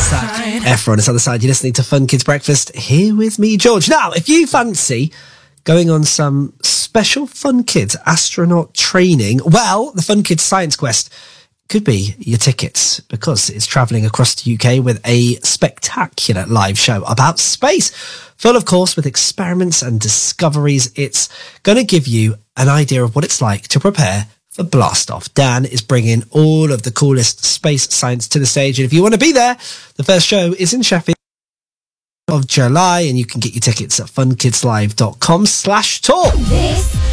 Efron is on the side. You're listening to Fun Kids Breakfast here with me, George. Now, if you fancy going on some special Fun Kids astronaut training, well, the Fun Kids Science Quest could be your tickets, because it's travelling across the UK with a spectacular live show about space, full of course with experiments and discoveries. It's going to give you an idea of what it's like to prepare for blast off. Dan is bringing all of the coolest space science to the stage, and if you want to be there, the first show is in Sheffield of July, and you can get your tickets at funkidslive.com/tour.